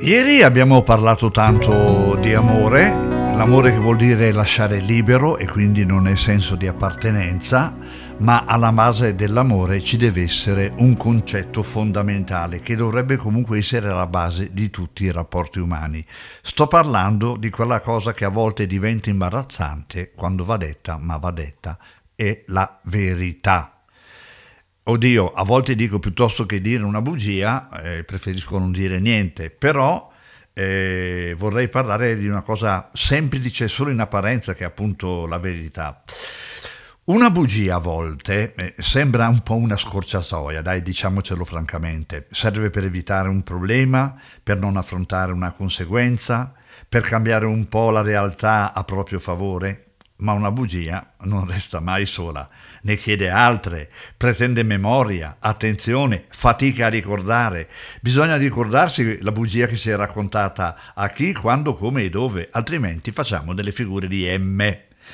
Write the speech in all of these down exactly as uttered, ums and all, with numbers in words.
Ieri abbiamo parlato tanto di amore, l'amore che vuol dire lasciare libero e quindi non è senso di appartenenza, ma alla base dell'amore ci deve essere un concetto fondamentale che dovrebbe comunque essere alla base di tutti i rapporti umani. Sto parlando di quella cosa che a volte diventa imbarazzante quando va detta, ma va detta, è la verità. Oddio, a volte dico piuttosto che dire una bugia, eh, preferisco non dire niente, però eh, vorrei parlare di una cosa semplice solo in apparenza, che è appunto la verità. Una bugia a volte eh, sembra un po' una scorciatoia, dai, diciamocelo francamente. Serve per evitare un problema, per non affrontare una conseguenza, per cambiare un po' la realtà a proprio favore. Ma una bugia non resta mai sola, ne chiede altre, pretende memoria, attenzione, fatica a ricordare. Bisogna ricordarsi la bugia che si è raccontata a chi, quando, come e dove, altrimenti facciamo delle figure di M.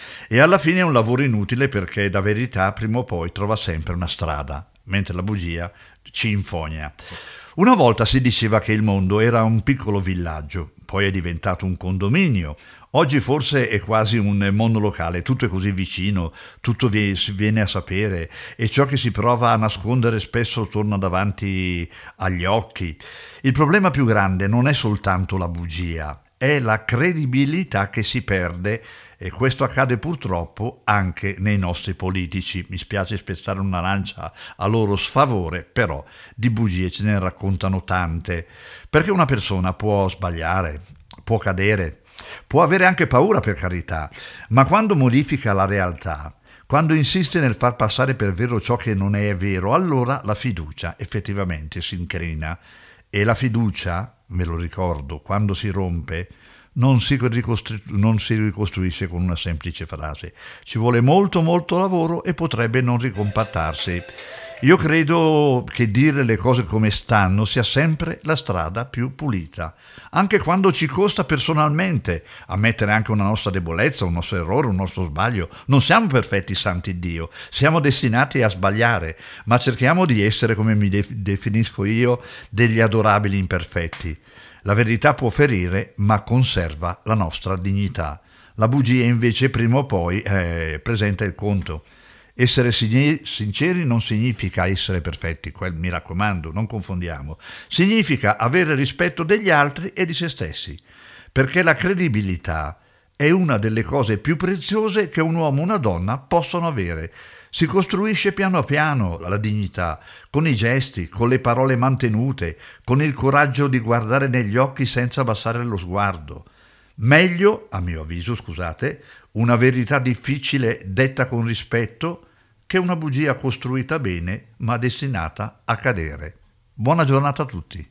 E alla fine è un lavoro inutile, perché da verità prima o poi trova sempre una strada, mentre la bugia ci infogna. Una volta si diceva che il mondo era un piccolo villaggio, poi è diventato un condominio. Oggi forse è quasi un monolocale, tutto è così vicino, tutto si viene a sapere e ciò che si prova a nascondere spesso torna davanti agli occhi. Il problema più grande non è soltanto la bugia, è la credibilità che si perde, e questo accade purtroppo anche nei nostri politici. Mi spiace spezzare una lancia a loro sfavore, però di bugie ce ne raccontano tante, perché una persona può sbagliare, può cadere, può avere anche paura, per carità, ma quando modifica la realtà, quando insiste nel far passare per vero ciò che non è vero, allora la fiducia effettivamente si incrina. E la fiducia, me lo ricordo, quando si rompe, non si, ricostru- non si ricostruisce con una semplice frase. Ci vuole molto molto lavoro e potrebbe non ricompattarsi. Io credo che dire le cose come stanno sia sempre la strada più pulita, anche quando ci costa personalmente ammettere anche una nostra debolezza, un nostro errore, un nostro sbaglio. Non siamo perfetti, santi Dio, siamo destinati a sbagliare, ma cerchiamo di essere, come mi def- definisco io, degli adorabili imperfetti. La verità può ferire, ma conserva la nostra dignità. La bugia invece prima o poi eh, presenta il conto. Essere sinceri non significa essere perfetti, quel, mi raccomando, non confondiamo. Significa avere rispetto degli altri e di se stessi, perché la credibilità è una delle cose più preziose che un uomo o una donna possono avere. Si costruisce piano piano la dignità, con i gesti, con le parole mantenute, con il coraggio di guardare negli occhi senza abbassare lo sguardo. Meglio, a mio avviso, scusate, una verità difficile detta con rispetto che una bugia costruita bene ma destinata a cadere. Buona giornata a tutti.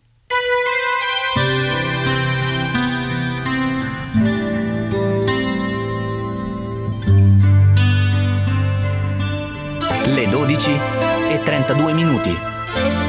Le dodici e trentadue minuti.